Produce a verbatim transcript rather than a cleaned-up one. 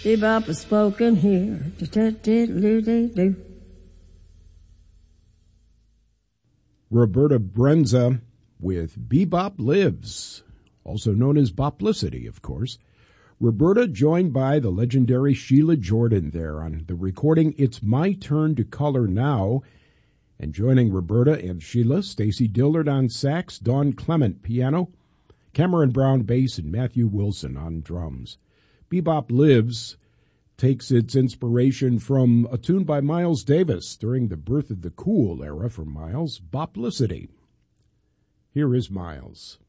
Bebop is spoken here. Do-do-do-do-do-do. Roberta Brenza with Bebop Lives, also known as Boplicity, of course. Roberta joined by the legendary Sheila Jordan there on the recording It's My Turn to Color Now, and joining Roberta and Sheila, Stacy Dillard on sax, Dawn Clement piano, Cameron Brown bass, and Matthew Wilson on drums. Bebop Lives takes its inspiration from a tune by Miles Davis during the Birth of the Cool era from Miles, Boplicity. Here is Miles.